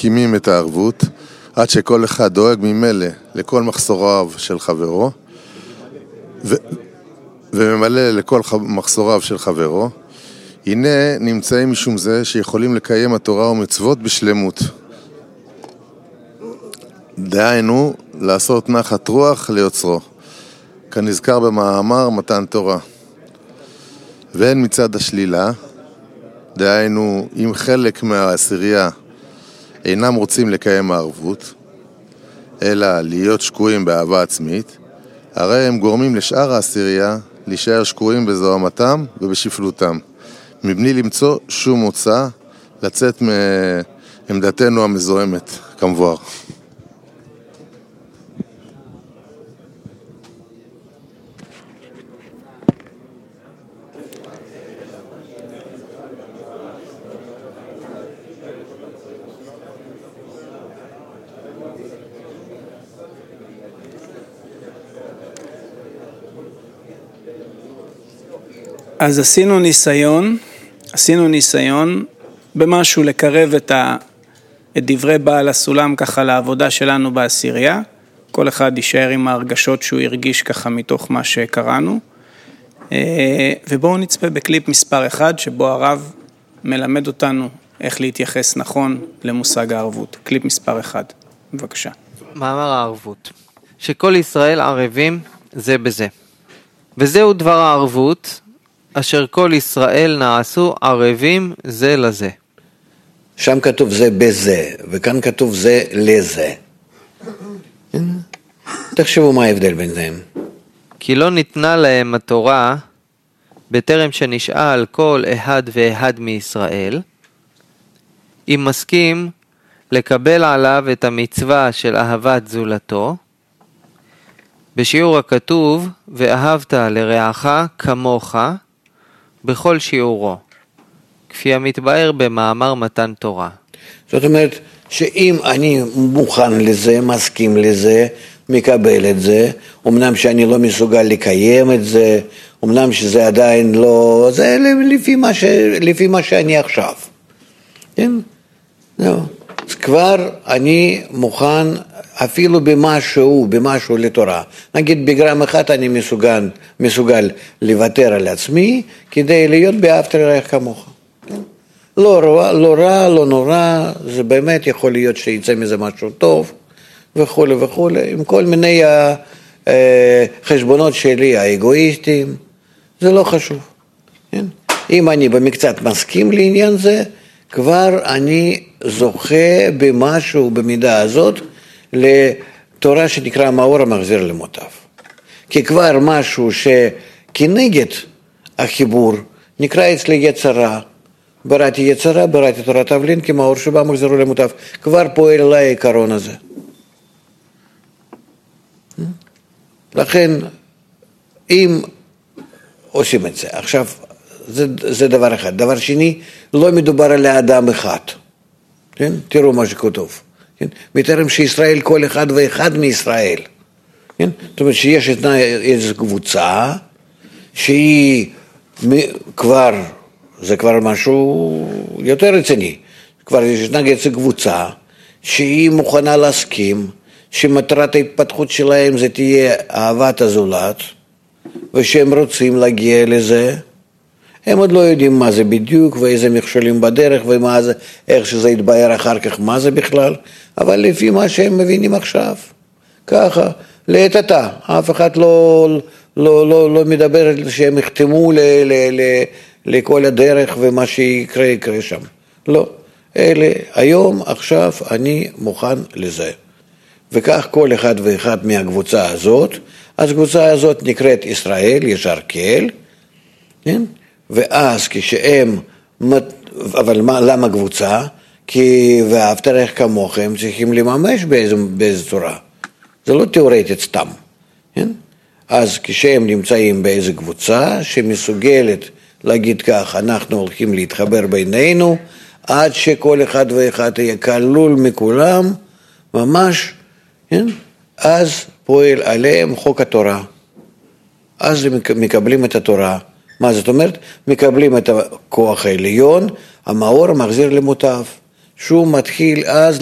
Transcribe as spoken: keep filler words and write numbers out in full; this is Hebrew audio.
מקימים את הערבות, עד שכל אחד דואג ממילא לכל מחסוריו של חברו, ו... וממלא לכל מחסוריו של חברו, הנה נמצאים משום זה שיכולים לקיים התורה ומצוות בשלמות. דהיינו, לעשות נחת רוח ליוצרו, כנזכר במאמר מתן תורה. והן מצד השלילה, דהיינו, אם חלק מהעשירייה אינם רוצים לקיים הערבות, אלא להיות שקועים באהבה עצמית, הרי הם גורמים לשאר העשירייה להישאר שקועים בזוהמתם ובשפלותם, מבלי למצוא שום מוצא לצאת מעמדתנו המזוהמת, כמבואר. אז עשינו ניסיון, עשינו ניסיון במשהו לקרב את, ה, את דברי בעל הסולם ככה לעבודה שלנו בעשירייה. כל אחד יישאר עם ההרגשות שהוא הרגיש ככה מתוך מה שקראנו. ובואו נצפה בקליפ מספר אחד שבו הרב מלמד אותנו איך להתייחס נכון למושג הערבות. קליפ מספר אחד, בבקשה. מאמר הערבות, שכל ישראל ערבים זה בזה. וזהו דבר הערבות, אשר כל ישראל נעשו ערבים זה לזה. שם כתוב זה בזה, וכאן כתוב זה לזה. תחשבו מה ההבדל בין זה. כי לא ניתנה להם התורה בטרם שנשאל כל אחד ואחד מישראל, אם מסכים לקבל עליו את המצווה של אהבת זולתו, בשיעור הכתוב, ואהבת לרעך כמוך, בכל שיעורו, כפי המתבאר במאמר מתן תורה. זאת אומרת, שאם אני מוכן לזה, מסכים לזה, מקבל את זה, אמנם שאני לא מסוגל לקיים את זה, אמנם שזה עדיין לא, זה לפי מה, ש, לפי מה שאני עכשיו. כן? לא. אז כבר אני מוכן אפילו במשהו, במשהו לתורה. נגיד בגרם אחד אני מסוגל, מסוגל לוותר על עצמי, כדי להיות באהבת לרעך כמוך. כן? לא רע, לא רע, לא נורא, זה באמת יכול להיות שיצא מזה משהו טוב, וכו' וכו', עם כל מיני חשבונות שלי, האגואיסטים, זה לא חשוב. כן? אם אני במקצת מסכים לעניין זה, כבר אני זוכה במשהו במידה הזאת, לתורה שנקרא מאור המחזיר למוטב. כי כבר משהו שכנגד החיבור נקרא אצלי יצרה, בראתי יצרה, בראתי תורת תבלין, כי מאור שבא מחזירו למוטב. כבר פועל אליי העיקרון הזה. לכן, אם עושים את זה, עכשיו, זה, זה דבר אחד. דבר שני, לא מדובר על האדם אחד. כן? תראו מה שכתוב. כן? בטרם שישראל כל אחד ואחד מישראל. כן? זאת אומרת שיש איזו קבוצה שהיא כבר, זה כבר משהו יותר רציני. כבר יש איזו קבוצה שהיא מוכנה להסכים שמטרת ההתפתחות שלהם זה תהיה אהבת הזולת, ושהם רוצים להגיע לזה. הם עוד לא יודעים מה זה בדיוק, ואיזה מכשולים בדרך, ומה זה, איך שזה יתבהר אחר כך, מה זה בכלל, אבל לפי מה שהם מבינים עכשיו, ככה, לעת עתה, אף אחד לא, לא, לא, לא מדבר על שהם יחתמו ל, ל, ל, לכל הדרך, ומה שיקרה יקרה שם. לא, אלה, היום, עכשיו, אני מוכן לזה. וכך כל אחד ואחד מהקבוצה הזאת, אז הקבוצה הזאת נקראת ישראל, ישר קהל, כן? ואז כשהם, אבל מה, למה קבוצה? כי ואהבת לרעך כמוכם צריכים לממש באיזו, באיזו צורה. זה לא תיאורטית סתם. כן? אז כשהם נמצאים באיזו קבוצה שמסוגלת להגיד כך, אנחנו הולכים להתחבר בינינו, עד שכל אחד ואחד יהיה כלול מכולם, ממש, כן? אז פועל עליהם חוק התורה. אז הם מקבלים את התורה. מה זאת אומרת? מקבלים את הכוח העליון, המאור מחזיר למוטב, שהוא מתחיל אז